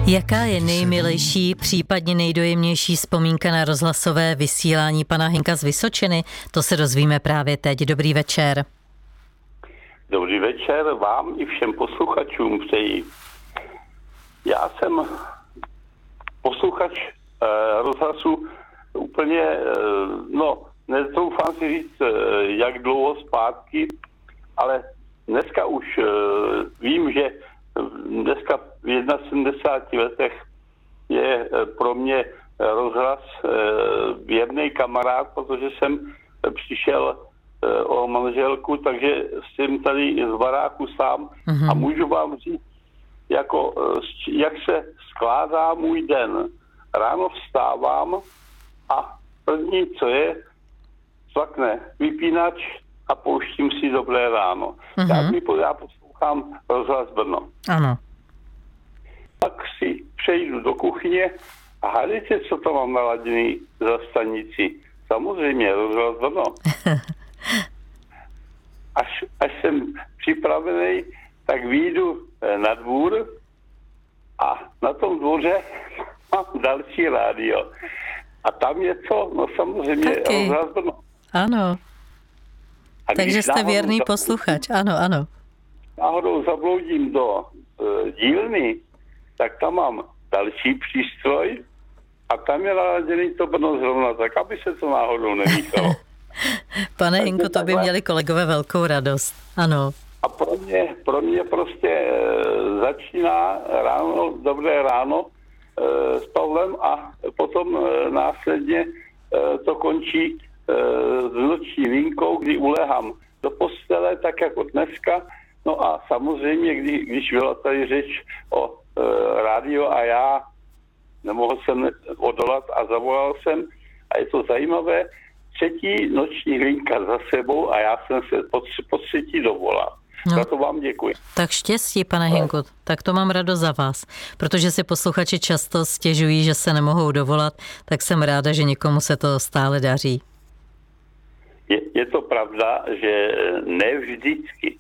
Jaká je nejmilejší, případně nejdojemnější vzpomínka na rozhlasové vysílání pana Hynka z Vysočiny? To se dozvíme právě teď. Dobrý večer. Dobrý večer vám i všem posluchačům přeji. Já jsem posluchač rozhlasu úplně, netroufám si říct, jak dlouho zpátky, ale dneska už vím, že dneska v 71 letech je pro mě rozhlas věrný kamarád, protože jsem přišel o manželku, takže jsem tady z baráku sám a můžu vám říct, jak se skládá můj den. Ráno vstávám a první, co je, cvakne vypínač a pouštím si Dobré ráno. Já poslouchám rozhlas Brno. Ano. Pak si přejdu do kuchyně a hádejte, co to mám naladěný za stanici. Samozřejmě rozhlas Brno. Až jsem připravený, tak vyjdu na dvůr a na tom dvoře mám další rádio. A tam je co? No samozřejmě rozhlas Brno. Ano. Takže jste věrný posluchač. Ano. Náhodou zabloudím do dílny, tak tam mám další přístroj a tam je naladěný to Brno zrovna tak, aby se to náhodou nemíchalo. Pane Hynko, to by měli kolegové velkou radost. Ano. A pro mě prostě začíná ráno, Dobré ráno s Pavlem a potom následně to končí s noční linkou, kdy ulehám do postele, tak jako dneska. No a samozřejmě, když byla tady řeč o rádio a já nemohl jsem odolat a zavolal jsem a je to zajímavé, třetí noční linka za sebou a já jsem se po třetí dovolal. Za to vám děkuji. Tak štěstí, pane Hynku, tak to mám radost za vás, protože si posluchači často stěžují, že se nemohou dovolat, tak jsem ráda, že někomu se to stále daří. Je to pravda, že ne vždycky.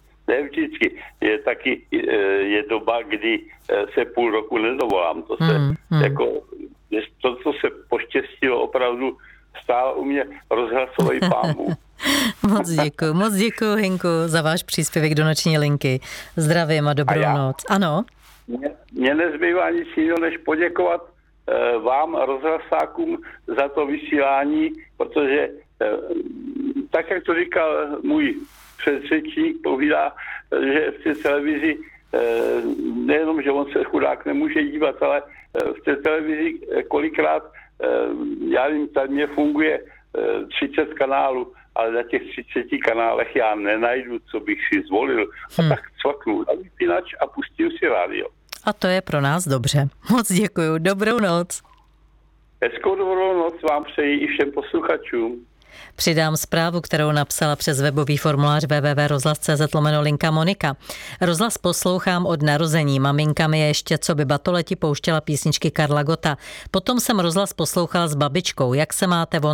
Je doba, kdy se půl roku nedovolám. To, co se poštěstilo, opravdu stále u mě rozhlasový pámu. Moc děkuju, Hynku, za váš příspěvek do noční linky. Zdravím a dobrou noc. Ano? Mně nezbývá nic jiného, než poděkovat vám, rozhlasákům, za to vysílání, protože tak, jak to říkal můj předřečník, povídá, že v té televizi nejenom, že on se chudák nemůže dívat, ale v té televizi kolikrát, já vím, tady mě funguje 30 kanálů, ale na těch 30 kanálech já nenajdu, co bych si zvolil. A tak cvaknu na vypínač a pustím si rádio. A to je pro nás dobře. Moc děkuju. Dobrou noc. Hezkou dobrou noc vám přeji i všem posluchačům. Přidám zprávu, kterou napsala přes webový formulář www.rozhlas.cz/linka Monika. Rozhlas poslouchám od narození. Maminka mi ještě co by batoleti pouštěla písničky Karla Gotta. Potom jsem rozhlas poslouchala s babičkou. Jak se máte?